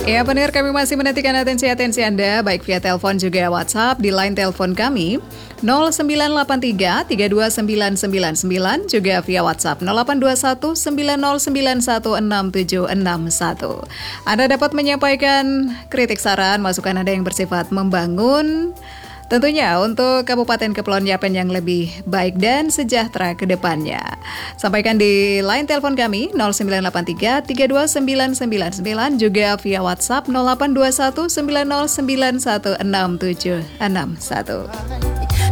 Ya, pendengar, kami masih menantikan atensi Anda, baik via telepon juga WhatsApp di line telepon kami 0983 329999, juga via WhatsApp 0821 90916761. Anda dapat menyampaikan kritik, saran, masukan Anda yang bersifat membangun, tentunya untuk Kabupaten Kepulauan Yapen yang lebih baik dan sejahtera ke depannya. Sampaikan di line telepon kami 0983 329999, juga via WhatsApp 0821 90916761.